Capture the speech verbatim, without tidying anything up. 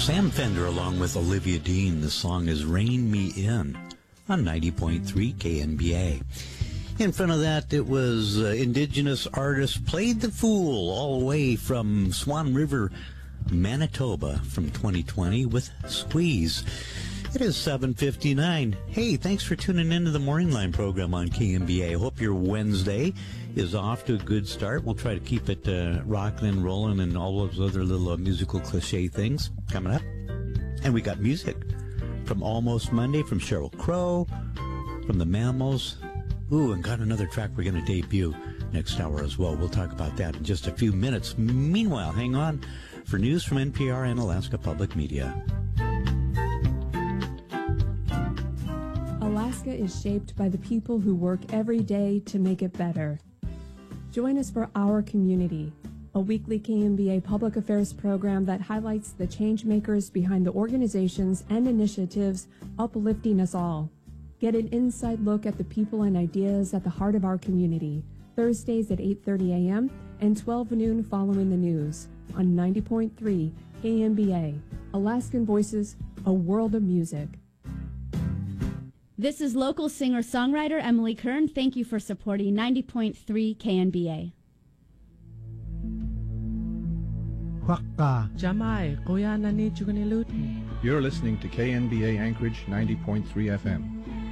Sam Fender along with Olivia Dean. The song is Rain Me In on ninety point three K N B A. In front of that, it was uh, Indigenous artist Played the Fool all the way from Swan River, Manitoba from twenty twenty with Squeeze. It is seven fifty-nine. Hey, thanks for tuning into the Morning Line program on K N B A. I hope your Wednesday is off to a good start. We'll try to keep it uh, rocking and rolling and all those other little uh, musical cliche things coming up. And we got music from Almost Monday, from Sheryl Crow, from the Mammals. Ooh, and got another track we're going to debut next hour as well. We'll talk about that in just a few minutes. Meanwhile, hang on for news from N P R and Alaska Public Media. Alaska is shaped by the people who work every day to make it better. Join us for Our Community, a weekly K N B A public affairs program that highlights the change makers behind the organizations and initiatives uplifting us all. Get an inside look at the people and ideas at the heart of our community, Thursdays at eight thirty a.m. and twelve noon following the news on ninety point three K N B A, Alaskan Voices, a world of music. This is local singer-songwriter Emily Kern. Thank you for supporting ninety point three K N B A. You're listening to K N B A Anchorage ninety point three F M.